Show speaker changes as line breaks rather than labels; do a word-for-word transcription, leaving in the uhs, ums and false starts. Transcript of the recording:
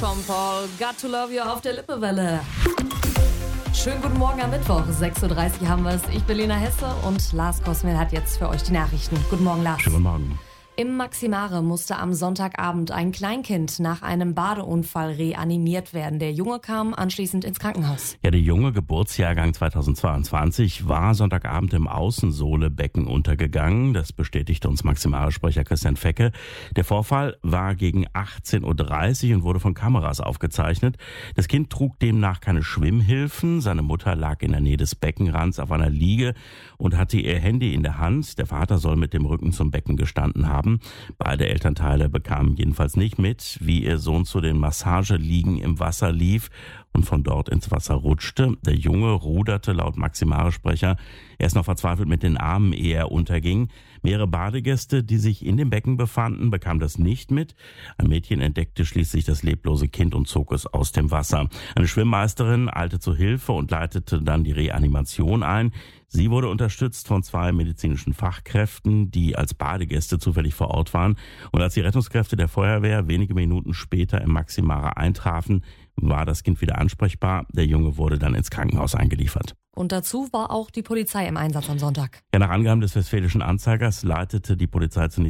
Sean Paul, Got to Love You auf der Lippewelle. Schönen guten Morgen am Mittwoch, sechs Uhr dreißig haben wir es. Ich bin Lena Hesse und Lars Kosmel hat jetzt für euch die Nachrichten. Guten Morgen, Lars.
Schönen guten Morgen.
Im Maximare musste am Sonntagabend ein Kleinkind nach einem Badeunfall reanimiert werden. Der Junge kam anschließend ins Krankenhaus.
Ja, der Junge, Geburtsjahrgang zweitausendzweiundzwanzig, war Sonntagabend im Außensohlebecken untergegangen. Das bestätigte uns Maximare-Sprecher Christian Fecke. Der Vorfall war gegen achtzehn Uhr dreißig und wurde von Kameras aufgezeichnet. Das Kind trug demnach keine Schwimmhilfen. Seine Mutter lag in der Nähe des Beckenrands auf einer Liege und hatte ihr Handy in der Hand. Der Vater soll mit dem Rücken zum Becken gestanden haben. Beide Elternteile bekamen jedenfalls nicht mit, wie ihr Sohn zu den Massageliegen im Wasser lief und von dort ins Wasser rutschte. Der Junge ruderte laut Maximare-Sprecher erst noch verzweifelt mit den Armen, ehe er unterging. Mehrere Badegäste, die sich in dem Becken befanden, bekamen das nicht mit. Ein Mädchen entdeckte schließlich das leblose Kind und zog es aus dem Wasser. Eine Schwimmmeisterin eilte zu Hilfe und leitete dann die Reanimation ein. Sie wurde unterstützt von zwei medizinischen Fachkräften, die als Badegäste zufällig vor Ort waren. Und als die Rettungskräfte der Feuerwehr wenige Minuten später im Maximare eintrafen, war das Kind wieder ansprechbar. Der Junge wurde dann ins Krankenhaus eingeliefert.
Und dazu war auch die Polizei im Einsatz am Sonntag.
Ja, nach Angaben des Westfälischen Anzeigers leitete die Polizei zunächst